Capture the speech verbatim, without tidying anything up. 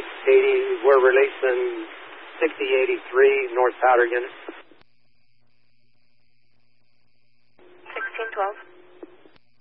eighty, we're releasing sixty eighty-three North Powder Unit. sixteen twelve.